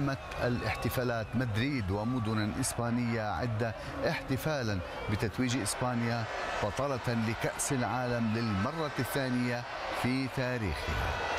نظمت الاحتفالات مدريد ومدن إسبانية عدة احتفالا بتتويج إسبانيا بطلة لكأس العالم للمرة الثانية في تاريخها.